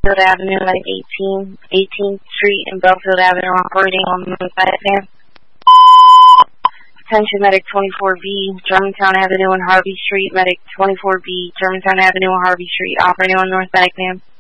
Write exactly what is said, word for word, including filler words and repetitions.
Belfield Avenue at eighteen, eighteenth Street and Belfield Avenue operating on the north side there. Attention Medic twenty-four B, Germantown Avenue and Harvey Street, Medic twenty-four B, Germantown Avenue and Harvey Street operating on north side, ma'am.